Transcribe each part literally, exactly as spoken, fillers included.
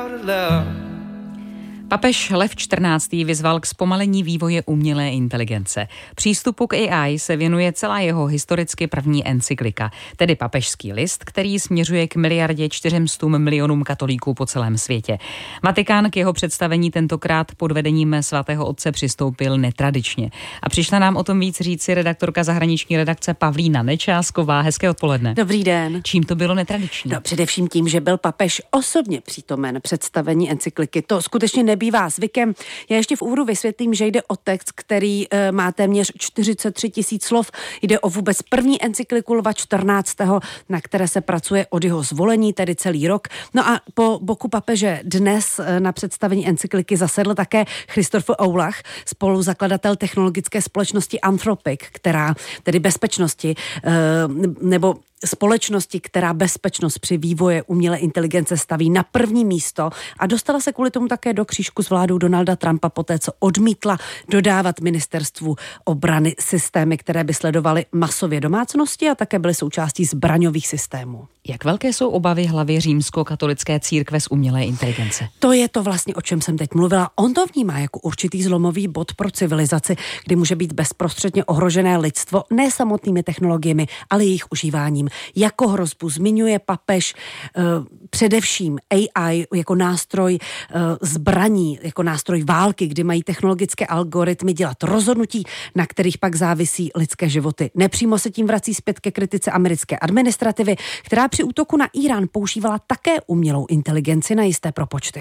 Papež Lev čtrnáctý vyzval k zpomalení vývoje umělé inteligence. Přístupu k A I se věnuje celá jeho historicky první encyklika, tedy papežský list, který směřuje k miliardě čtyřemstům milionům katolíků po celém světě. Vatikán k jeho představení tentokrát pod vedením svatého otce přistoupil netradičně. A přišla nám o tom víc říci redaktorka zahraniční redakce Pavlína Nečásková. Hezké odpoledne. Dobrý den. Čím to bylo netradiční? No, především tím, že byl papež osobně přítomen představení encykliky. To skutečně nebývá zvykem. Já ještě v úvodu vysvětlím, že jde o text, který e, má téměř čtyřicet tři tisíc slov. Jde o vůbec první encykliku Lva čtrnáctého, na které se pracuje od jeho zvolení, tedy celý rok. No a po boku papeže dnes e, na představení encykliky zasedl také Christopher Oulach, spoluzakladatel technologické společnosti Anthropic, která tedy bezpečnosti e, nebo společnosti, která bezpečnost při vývoji umělé inteligence staví na první místo a dostala se kvůli tomu také do křížku s vládou Donalda Trumpa poté, co odmítla dodávat ministerstvu obrany systémy, které by sledovaly masově domácnosti a také byly součástí zbraňových systémů. Jak velké jsou obavy hlavy římskokatolické církve z umělé inteligence? To je to vlastně, o čem jsem teď mluvila. On to vnímá jako určitý zlomový bod pro civilizaci, kdy může být bezprostředně ohrožené lidstvo ne samotnými technologiemi, ale jejich užíváním. Jako hrozbu zmiňuje papež eh, především A I jako nástroj eh, zbraní, jako nástroj války, kdy mají technologické algoritmy dělat rozhodnutí, na kterých pak závisí lidské životy. Nepřímo se tím vrací zpět ke kritice americké administrativy, která při útoku na Irán používala také umělou inteligenci na jisté propočty.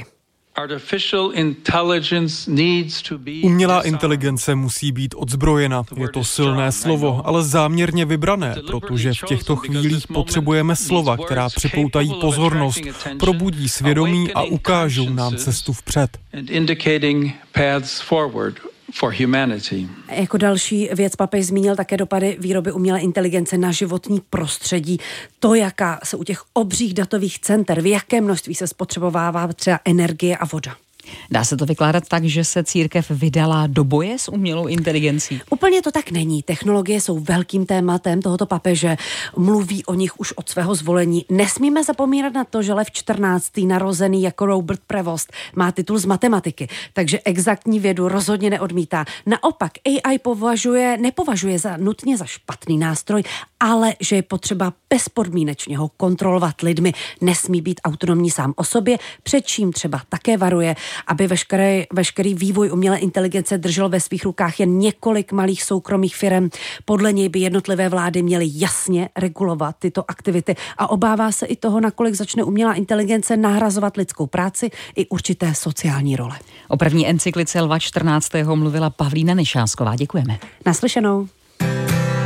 Umělá inteligence musí být odzbrojena. Je to silné slovo, ale záměrně vybrané, protože v těchto chvílích potřebujeme slova, která připoutají pozornost, probudí svědomí a ukážou nám cestu vpřed. For humanity. Jako další věc papež zmínil také dopady výroby umělé inteligence na životní prostředí. To, jaká se u těch obřích datových center, v jaké množství se spotřebovává třeba energie a voda. Dá se to vykládat tak, že se církev vydala do boje s umělou inteligencí? Úplně to tak není. Technologie jsou velkým tématem tohoto papeže. Mluví o nich už od svého zvolení. Nesmíme zapomínat na to, že Lev čtrnáctý narozený jako Robert Prevost má titul z matematiky, takže exaktní vědu rozhodně neodmítá. Naopak A I považuje, nepovažuje za nutně za špatný nástroj, ale že je potřeba bezpodmínečně ho kontrolovat lidmi. Nesmí být autonomní sám o sobě, před čím třeba také varuje, aby veškerý, veškerý vývoj umělé inteligence držel ve svých rukách jen několik malých soukromých firem. Podle něj by jednotlivé vlády měly jasně regulovat tyto aktivity a obává se i toho, nakolik začne umělá inteligence nahrazovat lidskou práci i určité sociální role. O první encyklice Lva čtrnáctého mluvila Pavlína Nečásková. Děkujeme. Naslyšenou.